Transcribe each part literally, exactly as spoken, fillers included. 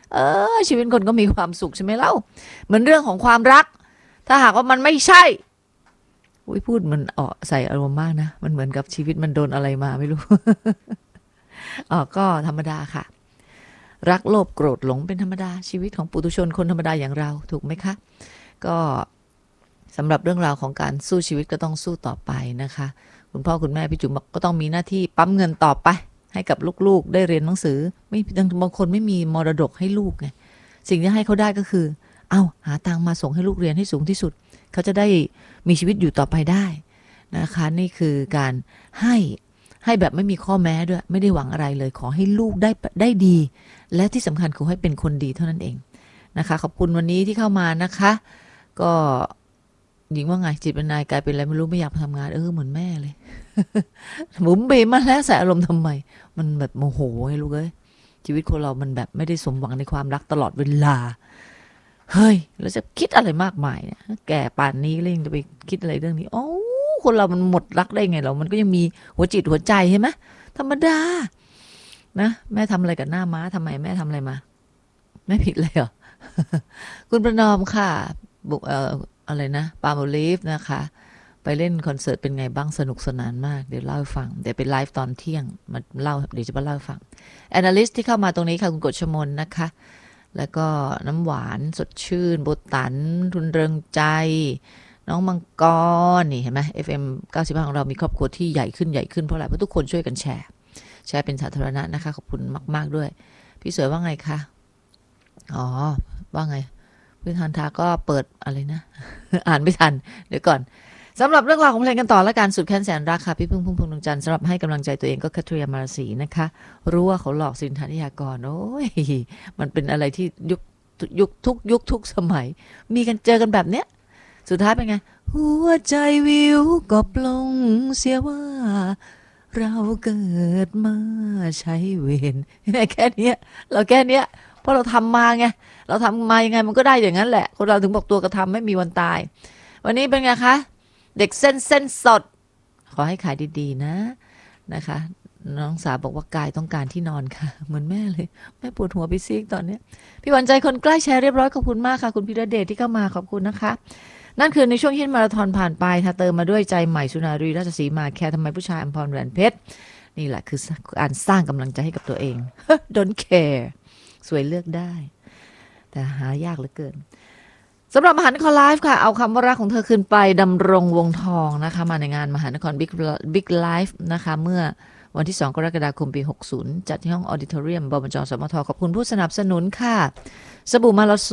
เออชีวิตคนก็มีความสุขใช่ไหมเล่าเหมือนเรื่องของความรักถ้าหากว่ามันไม่ใช่อุ้ยพูดมันออกใส่อารมณ์มากนะมันเหมือนกับชีวิตมันโดนอะไรมาไม่รู้ อ๋อก็ธรรมดาค่ะรักโลภโกรธหลงเป็นธรรมดาชีวิตของปุถุชนคนธรรมดาอย่างเราถูกไหมคะก็สำหรับเรื่องราวของการสู้ชีวิตก็ต้องสู้ต่อไปนะคะคุณพ่อคุณแม่พี่จุ๋มบอกก็ต้องมีหน้าที่ปั๊มเงินต่อไปให้กับลูกๆได้เรียนหนังสือไม่บางคนไม่มีมรดกให้ลูกไงสิ่งที่ให้เขาได้ก็คือเอาหาตังค์มาส่งให้ลูกเรียนให้สูงที่สุดเขาจะได้มีชีวิตอยู่ต่อไปได้นะคะนี่คือการให้ให้แบบไม่มีข้อแม้ด้วยไม่ได้หวังอะไรเลยขอให้ลูกได้ได้ดีและที่สำคัญขอให้เป็นคนดีเท่านั้นเองนะคะขอบคุณวันนี้ที่เข้ามานะคะก็หญิงว่าไงจิตเป็นนายกลายเป็นอะไรไม่รู้ไม่อยากทำงานเออเหมือนแม่เลย บุ๋มเบมมาแล้วใส่อารมณ์ทำไมมันแบบโมโหไงลูกเอ้ยชีวิตคนเรามันแบบไม่ได้สมหวังในความรักตลอดเวลาเฮ้ยเราจะคิดอะไรมากมายเนี่ยแก่ป่านนี้แล้วยังจะไปคิดอะไรเรื่องนี้โอ้คนเรามันหมดรักได้ไงเรามันก็ยังมีหัวจิตหัวใจใช่ไหมธรรมดานะแม่ทำอะไรกับหน้าม้าทำไมแม่ทำอะไรมาแม่ผิดเลยเหรอ คุณประนอมค่ะบุกเอ่ออะไรนะปาโมลีฟนะคะไปเล่นคอนเสิร์ตเป็นไงบ้างสนุกสนานมากเดี๋ยวเล่าให้ฟังเดี๋ยวไปไลฟ์ตอนเที่ยงมาเล่าเดี๋ยวจะมาเล่าให้ฟังแอนาลิสต์ที่เข้ามาตรงนี้ค่ะคุณกฤษมนนะคะแล้วก็น้ำหวานสดชื่นโบตันทุนเริงใจน้องมังกรนี่เห็นไหม เอฟ เอ็ม เก้าสิบห้าของเรามีครอบครัวที่ใหญ่ขึ้นใหญ่ขึ้นเพราะอะไรเพราะทุกคนช่วยกันแชร์แชร์เป็นสาธารณะนะคะขอบคุณมากๆด้วยพี่สวยว่าไงคะอ๋อว่าไงพี่ทันทาก็เปิดอะไรนะ อ่านไม่ทันเดี๋ยวก่อนสำหรับเรื่องราวของเพลงกันต่อและการสุดแค้นแสนรักค่ะพี่พึ่งพุ่มพวงดวงจันทร์สำหรับให้กำลังใจตัวเองก็คัทริยามาราศีนะคะรู้ว่าเขาหลอกสินธานิยากรโอ้ยมันเป็นอะไรที่ยุคยุคทุกยุคทุกสมัยมีกันเจอกันแบบเนี้ยสุดท้ายเป็นไงหัวใจวิวก็ปลงเสียว่าเราเกิดมาใช้เวรแค่นี้เราแค่นี้เพราะเราทำมาไงเราทำมายังไงมันก็ได้อย่างนั้นแหละคนเราถึงบอกตัวกระทำไม่มีวันตายวันนี้เป็นไงคะเด็กเส้นเส้นสดขอให้ขายดีๆนะนะคะน้องสาวบอกว่ากายต้องการที่นอนค่ะเหมือนแม่เลยแม่ปวดหัวไปซีกตอนนี้พี่หวานใจคนใกล้แชร์เรียบร้อยขอบคุณมากค่ะคุณพิรเดชที่เข้ามาขอบคุณนะคะนั่นคือในช่วงฮิตมาราธอนผ่านไปถ้าเติมมาด้วยใจใหม่สุนารีราชสีมาแค่ทำไมผู้ชายอัมพรแหวนเพชรนี่แหละคือการสร้างกำลังใจให้กับตัวเอง don't care สวยเลือกได้แต่หายากเหลือเกินสำหรับมหานครไลฟ์ค่ะเอาคำว่ารักของเธอขึ้นไปดำรงวงทองนะคะมาในงานมหานครบิ๊กบิ๊กไลฟ์นะคะเมื่อวันที่สองกรกฎาคมปีหกสิบจัดที่ห้องออดิทอเรียมบมจสมทขอบคุณผู้สนับสนุนค่ะสบู่มาลาโซ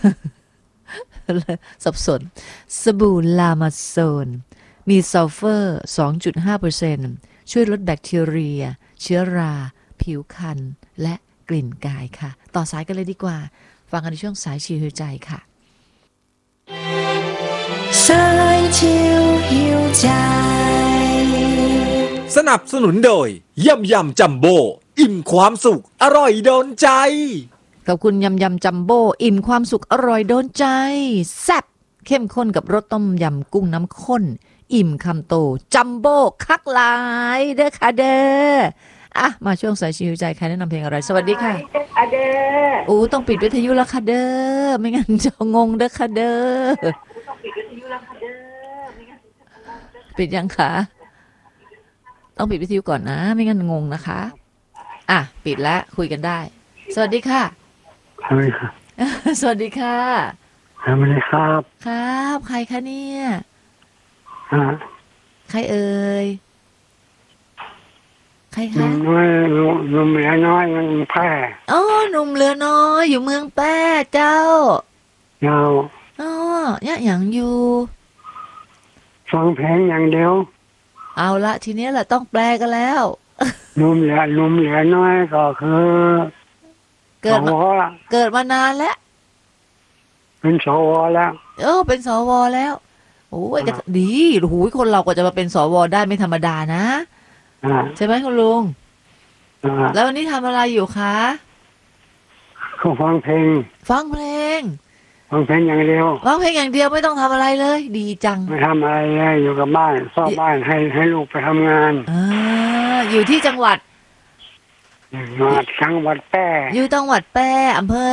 สับสนสบู่ลามาโซนมีซัลเฟอร์ สองจุดห้าเปอร์เซ็นต์ ช่วยลดแบคทีเรียเชื้อราผิวคันและกลิ่นกายค่ะต่อสายกันเลยดีกว่าฟังกันในช่วงสายชิวใจค่ะสายชิวหิวใจสนับสนุนโดยยำยำจัมโบ้อิ่มความสุขอร่อยโดนใจขอบคุณยำยำจัมโบ้อิ่มความสุขอร่อยโดนใจแซ่บเข้มข้นกับรสต้มยำกุ้งน้ำข้นอิ่มคำโตจัมโบ้คักหลายเด้อค่ะเด้ออ่ะมาช่วงสายชิวใจใครแนะนำเพลงอะไรสวัสดีค่ะอะเด้อโอ้ต้องปิดวิทยุแล้วค่ะเด้อไม่งั้นจะงงเด้อค่ะเด้อต้องปิดวิทยุแล้วค่ะเด้อไม่งั้นปิดยังคะต้องปิดวิทยุก่อนนะไม่งั้นงงนะคะอ่ะปิดแล้วคุยกันได้สวัสดีค่ะสวัสดีค่ะสวัสดีค่ะสวัสดีครับครับใครคะเนี่ยฮะใครเอ่ยใครคะหนุ่มน้อยหนุ่มเหลือน้อยเมืองแพร่อ๋อหนุ่มเหลือน้อยอยู่เมืองแพร่เจ้าเจ้าอ๋อเนี่ยอย่างอยู่ฟังเพลงอย่างเดียวเอาละทีนี้แหละต้องแปลกันแล้วหนุ่มเหลือหนุ่มเหลือน้อยก็คือเกิดมาเกิดมานานแล้วเป็นสวแล้วเออเป็นสวแล้วโอ้ยดีโอ้โหคนเราก็จะมาเป็นสวได้ไม่ธรรมดานะใช่ไหมคุณลุงแล้ววันนี้ทำอะไรอยู่คะก็ฟังเพลงฟังเพลงฟังเพลงอย่างเดียวฟังเพลงอย่างเดียวไม่ต้องทำอะไรเลยดีจังไม่ทำอะไรเลยอยู่กับบ้านเฝ้าบ้านให้ให้ลูกไปทำงานอ่าอยู่ที่จังหวัดจังหวัดแพร่อยู่จังหวัดแพร่อำเภอ